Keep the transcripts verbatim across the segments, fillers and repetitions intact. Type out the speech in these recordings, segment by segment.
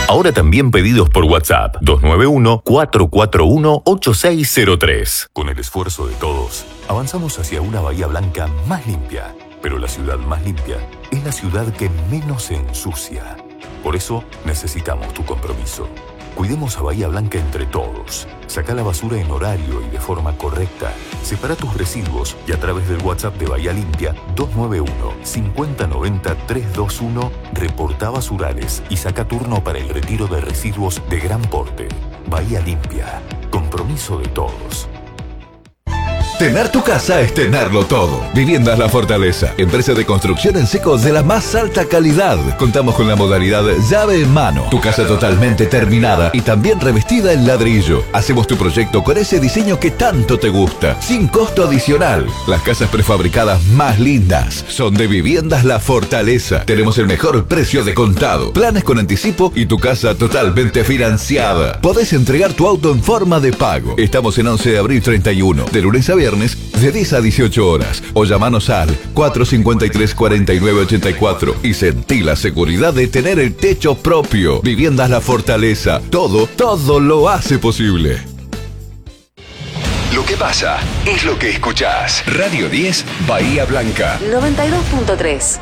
Ahora también pedidos por WhatsApp dos nueve uno, cuatro cuatro uno, ocho seis cero tres. Con el esfuerzo de todos, avanzamos hacia una Bahía Blanca más limpia. Pero la ciudad más limpia es la ciudad que menos se ensucia. Por eso necesitamos tu compromiso. Cuidemos a Bahía Blanca entre todos. Saca la basura en horario y de forma correcta. Separa tus residuos y a través del WhatsApp de Bahía Limpia dos nueve uno, cinco cero nueve cero, tres dos uno reporta basurales y saca turno para el retiro de residuos de gran porte. Bahía Limpia. Compromiso de todos. Tener tu casa es tenerlo todo. Viviendas La Fortaleza, empresa de construcción en seco de la más alta calidad. Contamos con la modalidad llave en mano. Tu casa totalmente terminada y también revestida en ladrillo. Hacemos tu proyecto con ese diseño que tanto te gusta, sin costo adicional. Las casas prefabricadas más lindas son de Viviendas La Fortaleza. Tenemos el mejor precio de contado, planes con anticipo y tu casa totalmente financiada. Podés entregar tu auto en forma de pago. Estamos en once de abril treinta y uno, de lunes a viernes, de diez a dieciocho horas, o llamanos al cuatro cinco tres, cuatro nueve ocho cuatro y sentí la seguridad de tener el techo propio. Viviendas La Fortaleza. Todo, todo lo hace posible. Lo que pasa es lo que escuchás. Radio diez, Bahía Blanca. noventa y dos punto tres.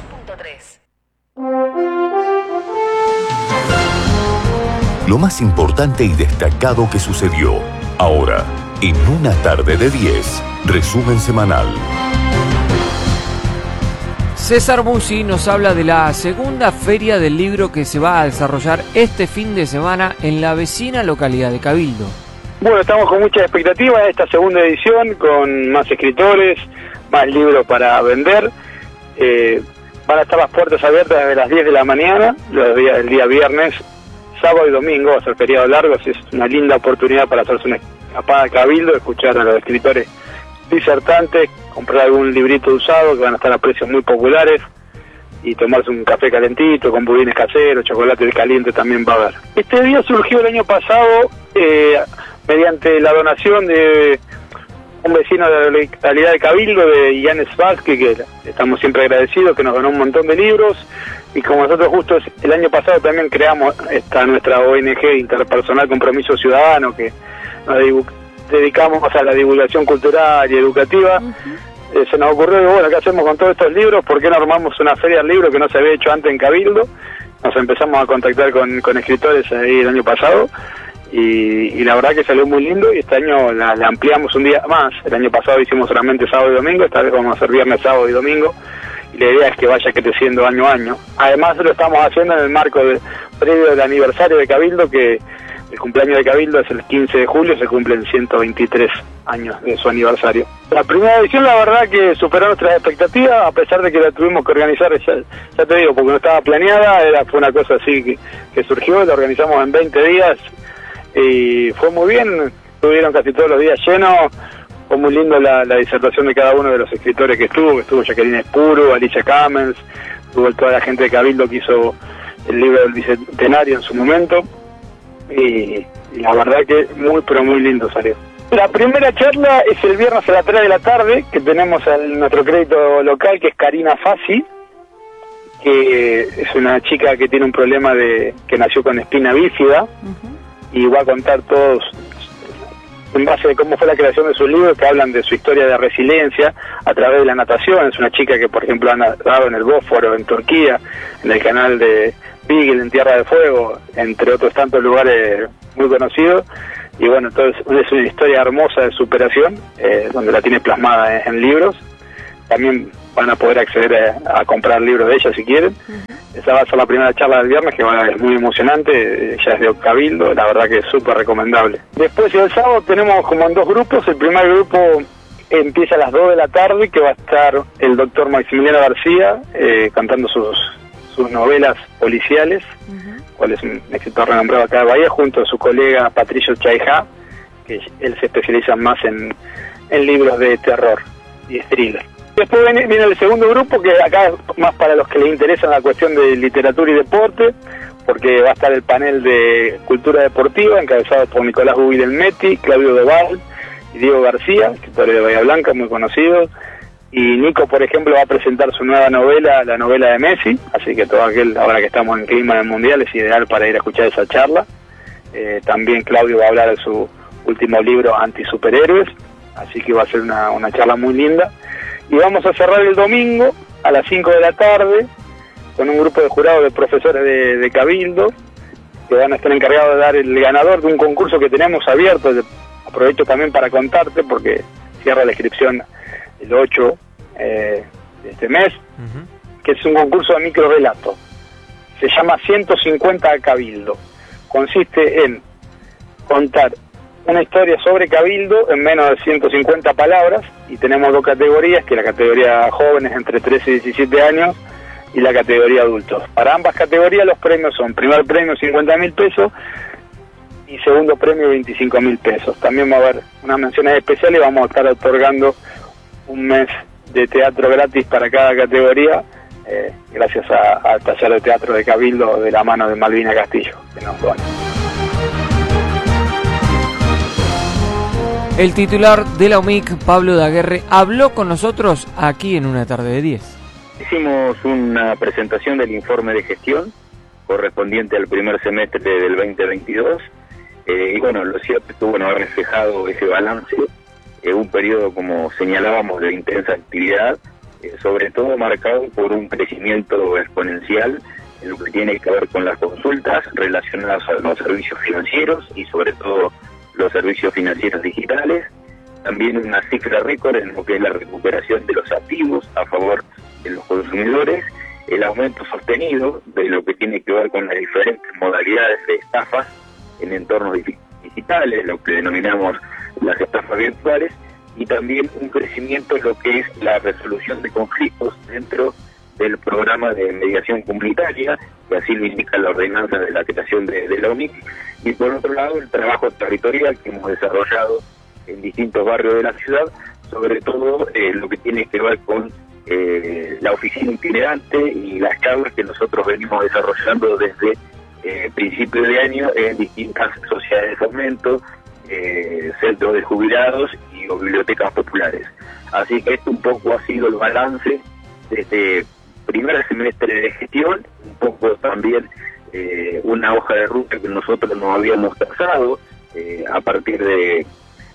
Lo más importante y destacado que sucedió. Ahora, en una tarde de diez, resumen semanal. César Musi nos habla de la segunda feria del libro que se va a desarrollar este fin de semana en la vecina localidad de Cabildo. Bueno, estamos con mucha expectativa en esta segunda edición, con más escritores, más libros para vender. Eh, van a estar las puertas abiertas desde las diez de la mañana, los días, el día viernes, sábado y domingo, va a ser feriado largo, así es una linda oportunidad para hacerse una escapada a Cabildo, escuchar a los escritores disertantes, comprar algún librito usado que van a estar a precios muy populares y tomarse un café calentito con budines caseros, chocolate caliente también va a haber. Este día surgió el año pasado eh, mediante la donación de un vecino de la localidad de Cabildo, de Yanes Vázquez, que estamos siempre agradecidos, que nos donó un montón de libros, y como nosotros justo el año pasado también creamos esta nuestra O N G Interpersonal Compromiso Ciudadano, que nos dedicamos a la divulgación cultural y educativa. Uh-huh. eh, se nos ocurrió, bueno, ¿qué hacemos con todos estos libros? ¿Por qué no armamos una feria del libro que no se había hecho antes en Cabildo? Nos empezamos a contactar con, con escritores ahí el año pasado, y, y la verdad que salió muy lindo, y este año la, la ampliamos un día más. El año pasado hicimos solamente sábado y domingo, esta vez vamos a hacer viernes, sábado y domingo, y la idea es que vaya creciendo año a año. Además lo estamos haciendo en el marco de, previo del aniversario de Cabildo, que el cumpleaños de Cabildo es el quince de julio, se cumplen ciento veintitrés años de su aniversario. La primera edición, la verdad que superó nuestras expectativas, a pesar de que la tuvimos que organizar, ya, ya te digo, porque no estaba planeada, era, fue una cosa así que, que surgió, la organizamos en veinte días, y fue muy bien, estuvieron casi todos los días llenos. Fue muy lindo la, la disertación de cada uno de los escritores que estuvo, que estuvo Jacqueline Espuro, Alicia Camens, estuvo toda la gente de Cabildo que hizo el libro del Bicentenario en su momento, y, y la verdad que muy pero muy lindo salió. La primera charla es el viernes a las tres de la tarde, que tenemos a nuestro crédito local, que es Karina Fassi, que es una chica que tiene un problema de que nació con espina bífida, uh-huh. y va a contar todos en base de cómo fue la creación de sus libros, que hablan de su historia de resiliencia a través de la natación. Es una chica que, por ejemplo, ha nadado en el Bósforo, en Turquía, en el canal de Beagle, en Tierra de Fuego, entre otros tantos lugares muy conocidos. Y bueno, entonces es una historia hermosa de superación, eh, donde la tiene plasmada en, en libros. También van a poder acceder a, a comprar libros de ella si quieren. Uh-huh. Esa va a ser la primera charla del viernes, que va, es muy emocionante, ya es de Cabildo, la verdad que es súper recomendable. Después el sábado tenemos como en dos grupos. El primer grupo empieza a las dos de la tarde, que va a estar el doctor Maximiliano García eh, cantando sus, sus novelas policiales, uh-huh. cual es un escritor renombrado acá de Bahía, junto a su colega Patricio Chaijá, que él se especializa más en, en libros de terror y thriller. Después viene, viene el segundo grupo, que acá es más para los que les interesa la cuestión de literatura y deporte, porque va a estar el panel de cultura deportiva, encabezado por Nicolás Guidelmetti, Claudio Doval y Diego García, escritores de Bahía Blanca, muy conocidos. Y Nico, por ejemplo, va a presentar su nueva novela, la novela de Messi, así que todo aquel, ahora que estamos en clima del Mundial, es ideal para ir a escuchar esa charla. Eh, también Claudio va a hablar de su último libro, Antisuperhéroes, así que va a ser una, una charla muy linda. Y vamos a cerrar el domingo a las cinco de la tarde con un grupo de jurados de profesores de, de Cabildo, que van a estar encargados de dar el ganador de un concurso que tenemos abierto. Aprovecho también para contarte, porque cierra la inscripción el ocho eh, de este mes, uh-huh. que es un concurso de microrelato. Se llama ciento cincuenta Cabildo. Consiste en contar una historia sobre Cabildo en menos de ciento cincuenta palabras, y tenemos dos categorías, que es la categoría jóvenes entre trece y diecisiete años y la categoría adultos. Para ambas categorías los premios son: primer premio cincuenta mil pesos y segundo premio veinticinco mil pesos. También va a haber unas menciones especiales y vamos a estar otorgando un mes de teatro gratis para cada categoría, eh, gracias a, al taller de teatro de Cabildo de la mano de Malvina Castillo, que nos dona. El titular de la U M I C, Pablo Daguerre, habló con nosotros aquí en Una Tarde de diez. Hicimos una presentación del informe de gestión correspondiente al primer semestre del veinte veintidós, eh, y bueno, lo cierto es que bueno, ha reflejado ese balance, eh, un periodo, como señalábamos, de intensa actividad, eh, sobre todo marcado por un crecimiento exponencial en lo que tiene que ver con las consultas relacionadas a los servicios financieros y sobre todo los servicios financieros digitales. También una cifra récord en lo que es la recuperación de los activos a favor de los consumidores, el aumento sostenido de lo que tiene que ver con las diferentes modalidades de estafas en entornos digitales, lo que denominamos las estafas virtuales, y también un crecimiento en lo que es la resolución de conflictos dentro del programa de mediación comunitaria, que así lo indica la ordenanza de la creación de, de la U M I C, y por otro lado el trabajo territorial que hemos desarrollado en distintos barrios de la ciudad, sobre todo eh, lo que tiene que ver con eh, la oficina itinerante y las charlas que nosotros venimos desarrollando desde eh, principios de año en distintas sociedades de fomento, eh, centros de jubilados y o bibliotecas populares. Así que esto un poco ha sido el balance de este primer semestre de gestión, un poco también eh, una hoja de ruta que nosotros nos habíamos trazado eh, a partir de,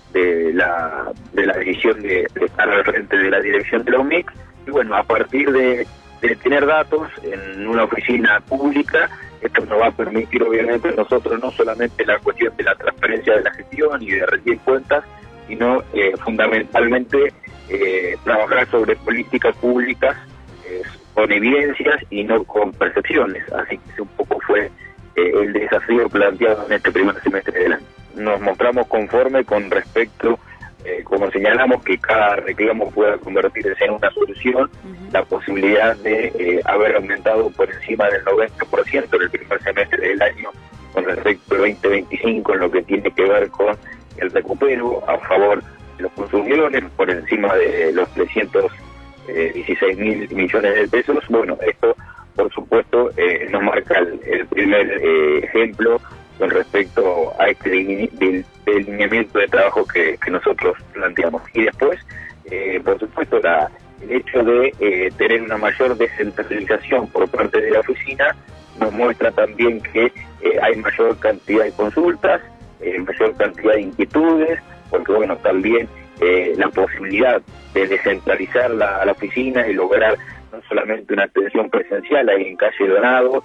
de la de la decisión de, de estar al frente de la dirección de la U M I C, y bueno, a partir de, de tener datos en una oficina pública, esto nos va a permitir obviamente nosotros no solamente la cuestión de la transparencia de la gestión y de rendir cuentas, sino eh, fundamentalmente eh, trabajar sobre políticas públicas eh, con evidencias y no con percepciones. Así que ese un poco fue eh, el desafío planteado en este primer semestre del año. Nos mostramos conformes con respecto, eh, como señalamos, que cada reclamo pueda convertirse en una solución, uh-huh. la posibilidad de eh, haber aumentado por encima del noventa por ciento en el primer semestre del año con respecto al veinte veinticinco en lo que tiene que ver con el recupero a favor de los consumidores, por encima de los trescientos dieciséis mil millones de pesos. Bueno, esto por supuesto eh, nos marca el, el primer eh, ejemplo con respecto a este delineamiento de trabajo que, que nosotros planteamos. Y después, eh, por supuesto, la, el hecho de eh, tener una mayor descentralización por parte de la oficina nos muestra también que eh, hay mayor cantidad de consultas, eh, mayor cantidad de inquietudes, porque bueno, también eh, la posibilidad de descentralizar la, la oficina y lograr no solamente una atención presencial ahí en calle Donado,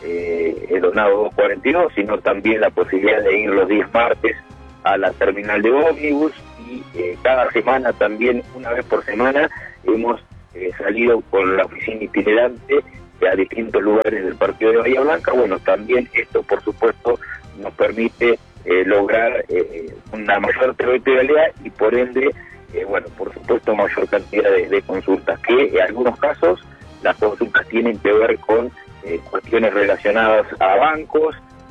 eh, el Donado doscientos cuarenta y dos, sino también la posibilidad de ir los días martes a la terminal de ómnibus, y eh, cada semana también, una vez por semana, hemos eh, salido con la oficina itinerante a distintos lugares del partido de Bahía Blanca. Bueno, también esto por supuesto nos permite eh, lograr eh, una mayor territorialidad y por ende, eh, bueno, por supuesto mayor cantidad de, de consultas, que en algunos casos las consultas tienen que ver con eh, cuestiones relacionadas a bancos,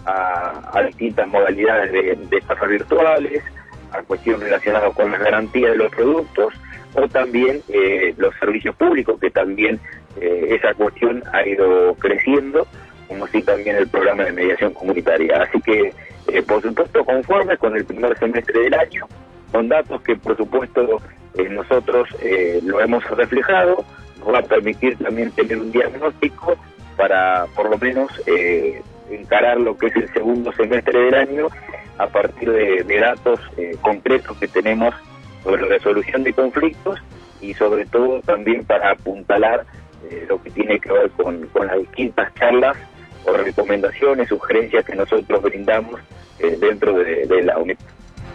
a, a distintas modalidades de, de estafas virtuales, a cuestiones relacionadas con la garantía de los productos, o también eh, los servicios públicos, que también eh, esa cuestión ha ido creciendo, como así también el programa de mediación comunitaria. Así que, eh, por supuesto, conformes con el primer semestre del año, con datos que, por supuesto, eh, nosotros eh, lo hemos reflejado, nos va a permitir también tener un diagnóstico para por lo menos eh, encarar lo que es el segundo semestre del año a partir de, de datos eh, concretos que tenemos sobre resolución de conflictos y sobre todo también para apuntalar eh, lo que tiene que ver con, con las distintas charlas o recomendaciones, sugerencias que nosotros brindamos eh, dentro de, de la UNED.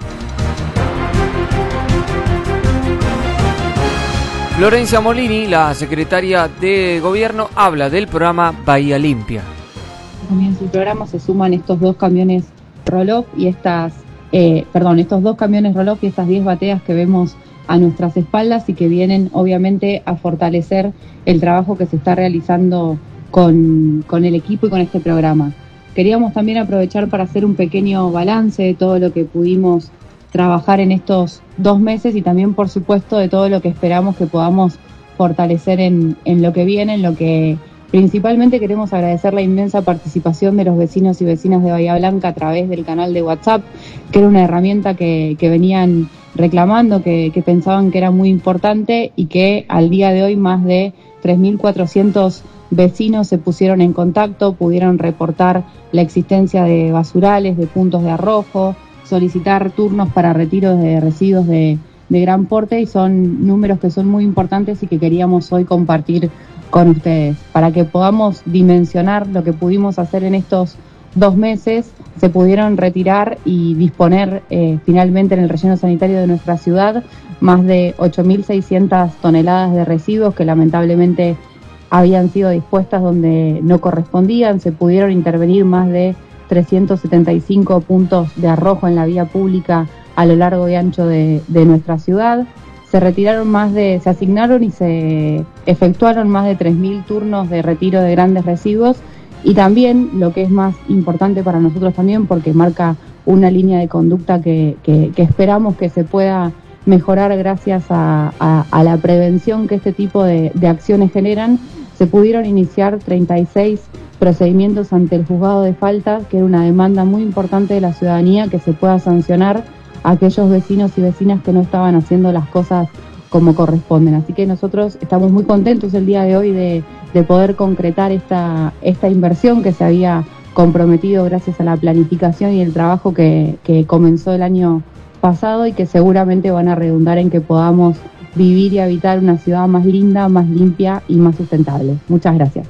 Florencia Molini, la secretaria de Gobierno, habla del programa Bahía Limpia. Comienza el programa, se suman estos dos camiones roll-off y estas, eh, perdón, estos dos camiones roll-off y estas diez bateas que vemos a nuestras espaldas y que vienen obviamente a fortalecer el trabajo que se está realizando con, con el equipo y con este programa. Queríamos también aprovechar para hacer un pequeño balance de todo lo que pudimos trabajar en estos dos meses y también, por supuesto, de todo lo que esperamos que podamos fortalecer en, en lo que viene, en lo que principalmente queremos agradecer la inmensa participación de los vecinos y vecinas de Bahía Blanca a través del canal de WhatsApp, que era una herramienta que, que venían reclamando, que, que pensaban que era muy importante y que al día de hoy más de tres mil cuatrocientos vecinos se pusieron en contacto, pudieron reportar la existencia de basurales, de puntos de arrojo, solicitar turnos para retiros de residuos de, de gran porte y son números que son muy importantes y que queríamos hoy compartir con ustedes. Para que podamos dimensionar lo que pudimos hacer en estos dos meses, se pudieron retirar y disponer eh, finalmente en el relleno sanitario de nuestra ciudad más de ocho mil seiscientas toneladas de residuos que lamentablemente habían sido dispuestas donde no correspondían. Se pudieron intervenir más de trescientos setenta y cinco puntos de arrojo en la vía pública a lo largo y ancho de, de nuestra ciudad. Se retiraron más de, se asignaron y se efectuaron más de tres mil turnos de retiro de grandes residuos y también, lo que es más importante para nosotros también, porque marca una línea de conducta que, que, que esperamos que se pueda mejorar gracias a, a, a la prevención que este tipo de, de acciones generan, se pudieron iniciar treinta y seis procedimientos ante el juzgado de faltas, que era una demanda muy importante de la ciudadanía, que se pueda sancionar a aquellos vecinos y vecinas que no estaban haciendo las cosas como corresponden. Así que nosotros estamos muy contentos el día de hoy de, de poder concretar esta, esta inversión que se había comprometido gracias a la planificación y el trabajo que, que comenzó el año pasado y que seguramente van a redundar en que podamos vivir y habitar una ciudad más linda, más limpia y más sustentable. Muchas gracias.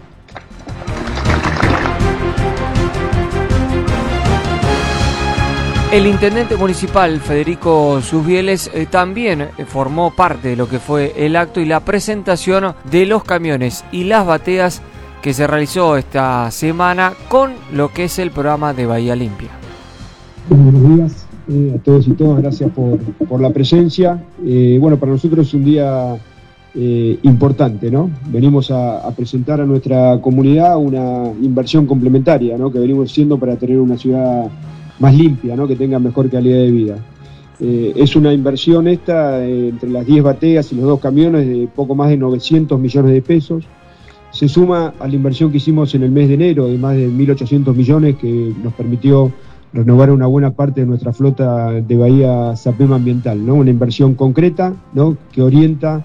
El intendente municipal Federico Susbieles eh, también eh, formó parte de lo que fue el acto y la presentación de los camiones y las bateas que se realizó esta semana con lo que es el programa de Bahía Limpia. Buenos días eh, a todos y todas, gracias por, por la presencia. Eh, bueno, para nosotros es un día eh, importante, ¿no? Venimos a, a presentar a nuestra comunidad una inversión complementaria, ¿no? Que venimos haciendo para tener una ciudad más limpia, ¿no? Que tenga mejor calidad de vida. Eh, es una inversión esta eh, entre las diez bateas y los dos camiones de poco más de novecientos millones de pesos. Se suma a la inversión que hicimos en el mes de enero de más de mil ochocientos millones que nos permitió renovar una buena parte de nuestra flota de Bahía Sapema Ambiental, ¿no? Una inversión concreta, ¿no? Que orienta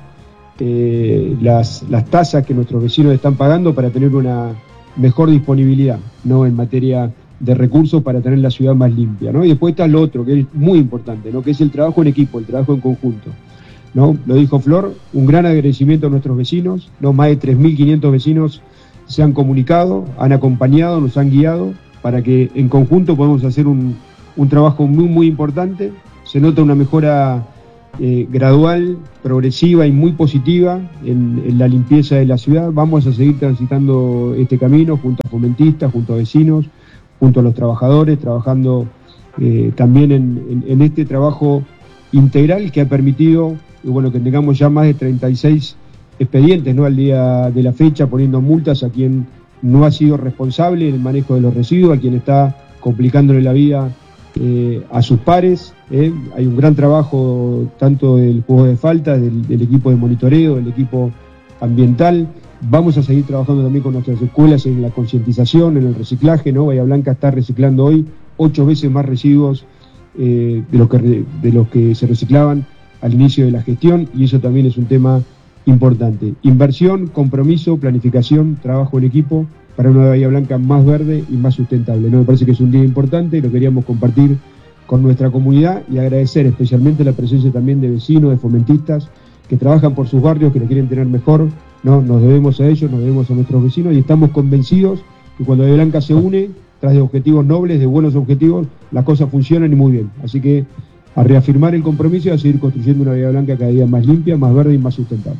eh, las, las tasas que nuestros vecinos están pagando para tener una mejor disponibilidad, ¿no? En materia de recursos para tener la ciudad más limpia, ¿no? Y después está lo otro, que es muy importante, ¿no? Que es el trabajo en equipo, el trabajo en conjunto, ¿no? Lo dijo Flor, un gran agradecimiento a nuestros vecinos, ¿no? Más de tres mil quinientos vecinos se han comunicado, han acompañado, nos han guiado, para que en conjunto podamos hacer un, un trabajo muy, muy importante. Se nota una mejora eh, gradual, progresiva y muy positiva en, en la limpieza de la ciudad. Vamos a seguir transitando este camino junto a fomentistas, junto a vecinos, junto a los trabajadores, trabajando eh, también en, en, en este trabajo integral que ha permitido eh, bueno, que tengamos ya más de treinta y seis expedientes, ¿no? Al día de la fecha, poniendo multas a quien no ha sido responsable en el manejo de los residuos, a quien está complicándole la vida eh, a sus pares. Eh. Hay un gran trabajo tanto del juego de faltas, del, del equipo de monitoreo, del equipo ambiental. Vamos a seguir trabajando también con nuestras escuelas en la concientización, en el reciclaje, ¿no? Bahía Blanca está reciclando hoy ocho veces más residuos eh, de, los que, de los que se reciclaban al inicio de la gestión, y eso también es un tema importante. Inversión, compromiso, planificación, trabajo en equipo para una Bahía Blanca más verde y más sustentable, ¿no? Me parece que es un día importante y lo queríamos compartir con nuestra comunidad y agradecer especialmente la presencia también de vecinos, de fomentistas que trabajan por sus barrios, que lo quieren tener mejor, ¿no? Nos debemos a ellos, nos debemos a nuestros vecinos y estamos convencidos que cuando Bahía Blanca se une tras de objetivos nobles, de buenos objetivos, las cosas funcionan y muy bien. Así que a reafirmar el compromiso y a seguir construyendo una Bahía Blanca cada día más limpia, más verde y más sustentable.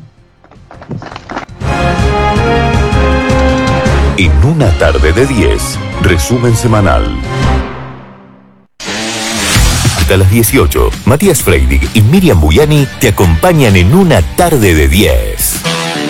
En una tarde de diez, resumen semanal. Hasta las dieciocho, Matías Freidig y Miriam Buyani te acompañan en una tarde de diez.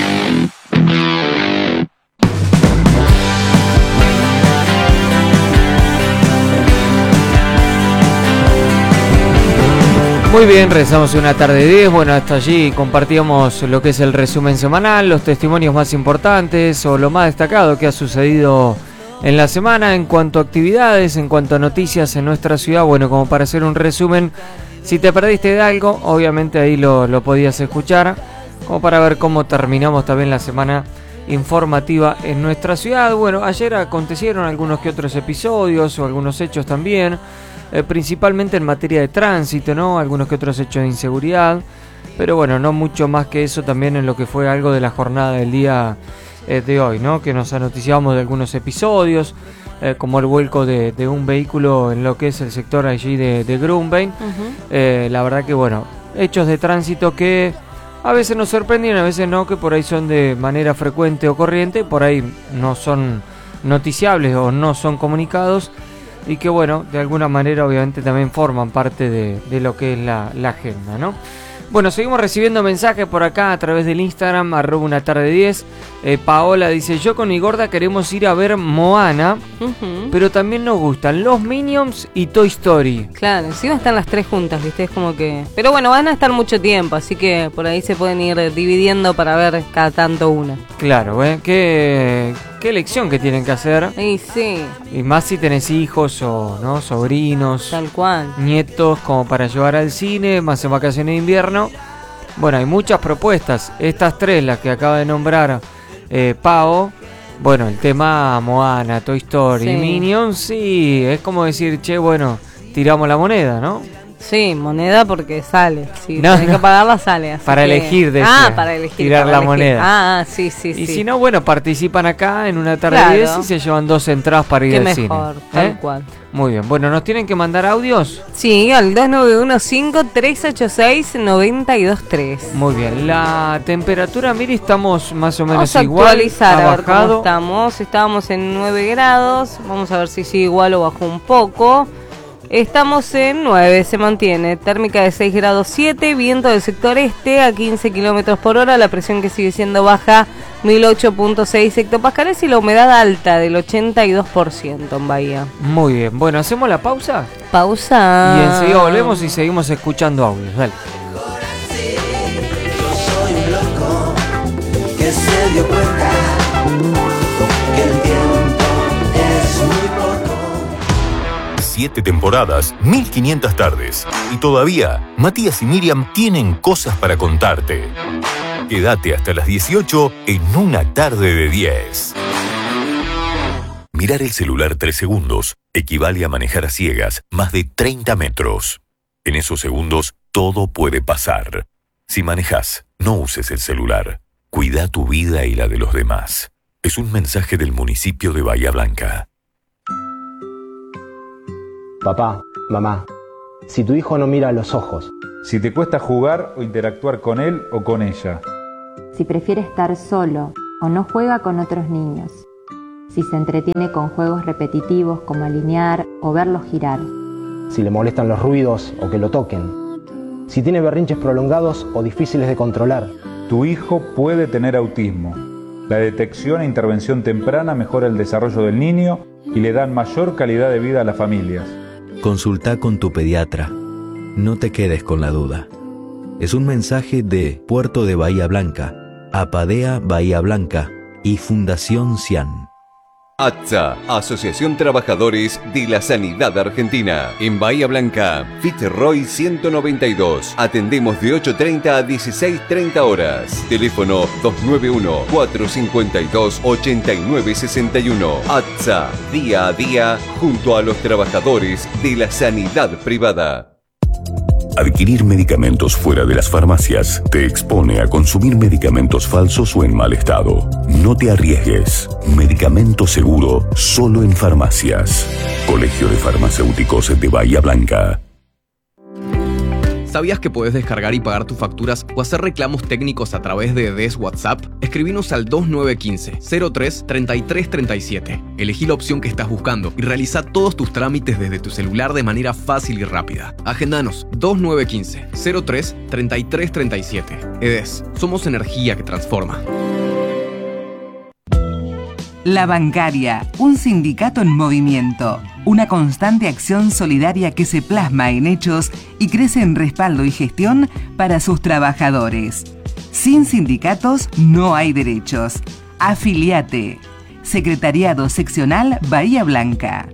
Muy bien, regresamos una tarde de diez. Bueno, hasta allí compartíamos lo que es el resumen semanal, los testimonios más importantes o lo más destacado que ha sucedido en la semana en cuanto a actividades, en cuanto a noticias en nuestra ciudad. Bueno, como para hacer un resumen, si te perdiste de algo, obviamente ahí lo, lo podías escuchar, como para ver cómo terminamos también la semana informativa en nuestra ciudad. Bueno, ayer acontecieron algunos que otros episodios o algunos hechos también, eh, principalmente en materia de tránsito, ¿no? Algunos que otros hechos de inseguridad, pero bueno, no mucho más que eso también en lo que fue algo de la jornada del día eh, de hoy, ¿no? Que nos anoticiábamos de algunos episodios, eh, como el vuelco de, de un vehículo en lo que es el sector allí de, de Grunbein. Uh-huh. eh, la verdad que bueno, hechos de tránsito que a veces nos sorprenden, a veces no, que por ahí son de manera frecuente o corriente, por ahí no son noticiables o no son comunicados, y que bueno, de alguna manera obviamente también forman parte de, de lo que es la, la agenda, ¿no? Bueno, seguimos recibiendo mensajes por acá a través del Instagram, arroba una tarde diez. Eh, Paola dice, yo con mi gorda queremos ir a ver Moana, uh-huh. pero también nos gustan los Minions y Toy Story. Claro, encima están las tres juntas, ¿viste? Es como que... Pero bueno, van a estar mucho tiempo, así que por ahí se pueden ir dividiendo para ver cada tanto una. Claro, ¿eh? Qué, qué elección que tienen que hacer. Y sí. Y más si tenés hijos o no sobrinos. Tal cual. Nietos como para llevar al cine, más en vacaciones de invierno. Bueno, hay muchas propuestas. Estas tres, las que acaba de nombrar eh, Pau. Bueno, el tema Moana, Toy Story, sí. Minions, sí, es como decir, che, bueno, tiramos la moneda, ¿no? Sí, moneda porque sale. Si no, tenés no. que pagarla, sale. Así para que... elegir, decía. Ah, para elegir. Tirar para la elegir. moneda. Ah, sí, sí, y sí. si no, bueno, participan acá en una tarde claro. diez y se llevan dos entradas para ir Qué al mejor, cine. tal ¿Eh? cual. Muy bien. Bueno, ¿nos tienen que mandar audios? Sí, al dos nueve uno cinco tres ocho seis nueve dos tres. Muy bien. La temperatura, mire, estamos más o menos vamos a igual. Actualizar, ha a ver bajado. cómo estamos. Estábamos en nueve grados. Vamos a ver si sigue igual o bajó un poco. Estamos en nueve, se mantiene. Térmica de seis grados siete, viento del sector este a quince kilómetros por hora. La presión que sigue siendo baja, mil ocho punto seis hectopascales, y la humedad alta del ochenta y dos por ciento en Bahía. Muy bien. Bueno, ¿hacemos la pausa? Pausa. Y enseguida volvemos y seguimos escuchando audios. Dale. Yo soy un loco que se dio cuenta que el tiempo es muy poco. Siete temporadas, mil quinientas tardes. Y todavía, Matías y Miriam tienen cosas para contarte. Quédate hasta las dieciocho en una tarde de diez. Mirar el celular tres segundos equivale a manejar a ciegas más de treinta metros. En esos segundos, todo puede pasar. Si manejas, no uses el celular. Cuida tu vida y la de los demás. Es un mensaje del municipio de Bahía Blanca. Papá, mamá, si tu hijo no mira a los ojos. Si te cuesta jugar o interactuar con él o con ella. Si prefiere estar solo o no juega con otros niños. Si se entretiene con juegos repetitivos como alinear o verlos girar. Si le molestan los ruidos o que lo toquen. Si tiene berrinches prolongados o difíciles de controlar. Tu hijo puede tener autismo. La detección e intervención temprana mejora el desarrollo del niño y le dan mayor calidad de vida a las familias. Consulta con tu pediatra. No te quedes con la duda. Es un mensaje de Puerto de Bahía Blanca, APADEA Bahía Blanca y Fundación Cian. ATSA, Asociación Trabajadores de la Sanidad Argentina. En Bahía Blanca, Fitzroy ciento noventa y dos. Atendemos de ocho treinta a dieciséis treinta horas. Teléfono dos nueve uno, cuatro cinco dos, ocho nueve seis uno. ATSA, día a día, junto a los trabajadores de la sanidad privada. Adquirir medicamentos fuera de las farmacias te expone a consumir medicamentos falsos o en mal estado. No te arriesgues. Medicamento seguro solo en farmacias. Colegio de Farmacéuticos de Bahía Blanca. ¿Sabías que podés descargar y pagar tus facturas o hacer reclamos técnicos a través de D E S WhatsApp? Escribinos al dos nueve uno cinco, cero tres, treinta y tres treinta y siete. Elegí la opción que estás buscando y realiza todos tus trámites desde tu celular de manera fácil y rápida. Agendanos dos nueve uno cinco, cero tres, treinta y tres treinta y siete. E D E S, somos energía que transforma. La Bancaria, un sindicato en movimiento, una constante acción solidaria que se plasma en hechos y crece en respaldo y gestión para sus trabajadores. Sin sindicatos no hay derechos. Afiliate. Secretariado Seccional Bahía Blanca.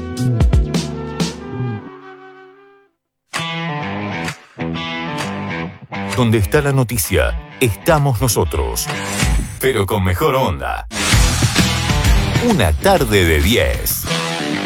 Donde está la noticia, estamos nosotros. Pero con mejor onda. Una tarde de diez.